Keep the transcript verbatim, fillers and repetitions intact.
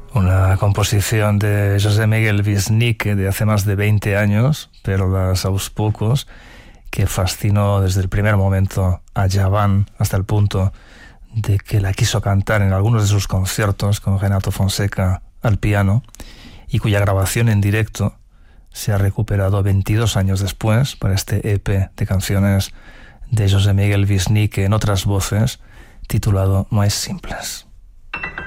Una composición de José Miguel Wisnik de hace más de veinte años, Perlas aos poucos, que fascinó desde el primer momento a Javan hasta el punto de que la quiso cantar en algunos de sus conciertos con Renato Fonseca al piano, y cuya grabación en directo se ha recuperado veintidós años después para este E P de canciones de José Miguel Wisnik en otras voces, titulado Más Simples.